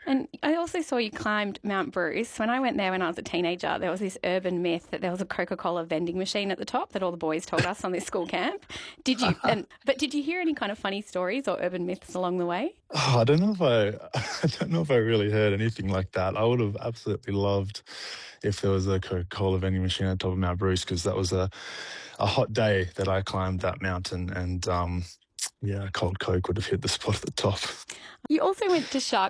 And I also saw you climbed Mount Bruce. When I went there when I was a teenager, there was this urban myth that there was a Coca-Cola vending machine at the top that all the boys told us on this school camp. But did you hear any kind of funny stories or urban myths along the way? Oh, I don't know if I don't know if I really heard anything like that. I would have absolutely loved if there was a Coca-Cola vending machine at the top of Mount Bruce, because that was a hot day that I climbed that mountain, and yeah, cold Coke would have hit the spot at the top. You also went to Shark